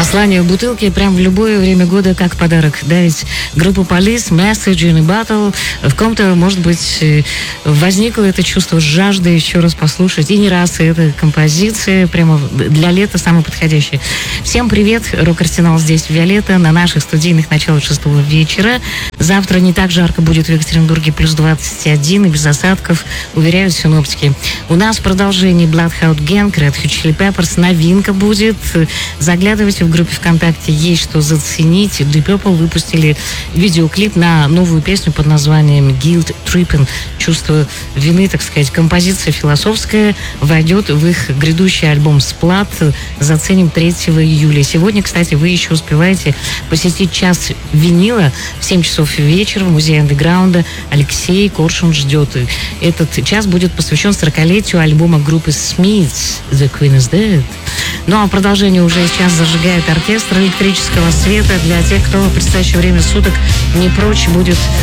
Послание в бутылке прям в любое время года как подарок. Да, ведь группа Police, Message in a Bottle, в ком-то, может быть, возникло это чувство жажды еще раз послушать. И не раз эта композиция прямо для лета самая подходящая. Всем привет, Рок-Арсенал здесь, Виолетта, на наших студийных начало 6 вечера. Завтра не так жарко будет в Екатеринбурге, плюс 21 и без осадков, уверяют синоптики. У нас продолжение Bloodhound Gang, Red Hot Chili Peppers, новинка будет. Заглядывайте в группе ВКонтакте, есть что заценить. Deep Purple выпустили видеоклип на новую песню под названием Guilt Tripping. Чувство вины, так сказать. Композиция философская, войдет в их грядущий альбом Splat. Заценим 3 июля. Сегодня, кстати, вы еще успеваете посетить час винила в 7 часов вечера в музее андеграунда. Алексей Коршун ждет. Этот час будет посвящен 40-летию альбома группы Smiths The Queen is Dead. Ну а продолжение уже сейчас зажигает оркестр электрического света для тех, кто в предстоящее время суток не прочь будет